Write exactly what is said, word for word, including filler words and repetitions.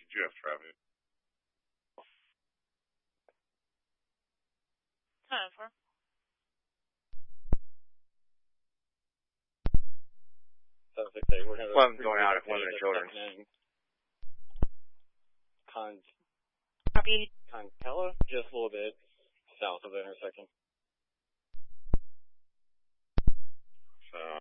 Did you have traffic? Time for. seven six eight, we're going to... One's going out at one of the children. Con... Copy. Concella, just a little bit south of the intersection. So...